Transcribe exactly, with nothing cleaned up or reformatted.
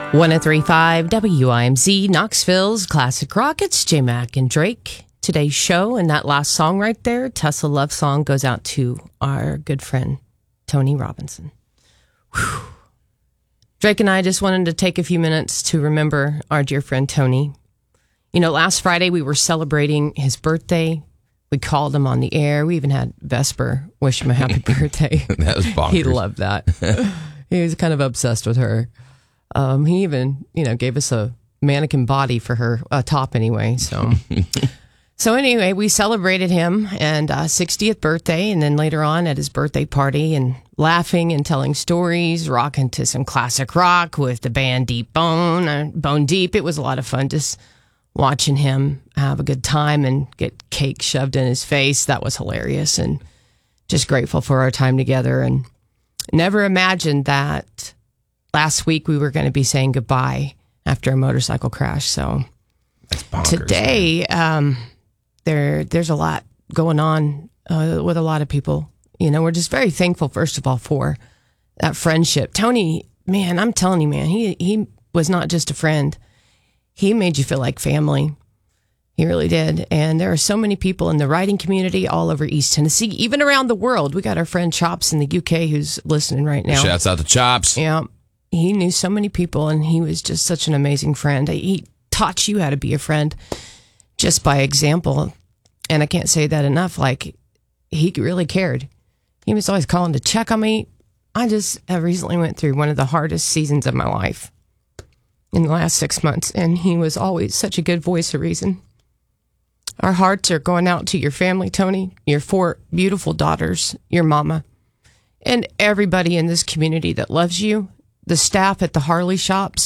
one oh three point five W I M Z, Knoxville's Classic Rock. It's J Mac and Drake. Today's show, and that last song right there, Tesla Love Song, goes out to our good friend, Tony Robinson. Whew. Drake and I just wanted to take a few minutes to remember our dear friend Tony. You know, last Friday we were celebrating his birthday. We called him on the air. We even had Vesper wish him a happy birthday. That was bonkers. He loved that. He was kind of obsessed with her. Um, he even, you know, gave us a mannequin body for her, a top anyway. So, so anyway, we celebrated him and uh, sixtieth birthday, and then later on at his birthday party, and laughing and telling stories, rocking to some classic rock with the band Deep Bone, uh, Bone Deep. It was a lot of fun just watching him have a good time and get cake shoved in his face. That was hilarious, and just grateful for our time together, and never imagined that last week we were going to be saying goodbye after a motorcycle crash. So That's bonkers, today, um, there there's a lot going on uh, with a lot of people. You know, we're just very thankful, first of all, for that friendship. Tony, man, I'm telling you, man, he he was not just a friend. He made you feel like family. He really did. And there are so many people in the writing community all over East Tennessee, even around the world. We got our friend Chops in the U K who's listening right now. Shouts out to Chops. Yeah. He knew so many people, and he was just such an amazing friend. He taught you how to be a friend just by example. And I can't say that enough. Like, he really cared. He was always calling to check on me. I just have recently went through one of the hardest seasons of my life in the last six months. And he was always such a good voice of reason. Our hearts are going out to your family, Tony, your four beautiful daughters, your mama, and everybody in this community that loves you. The staff at the Harley shops,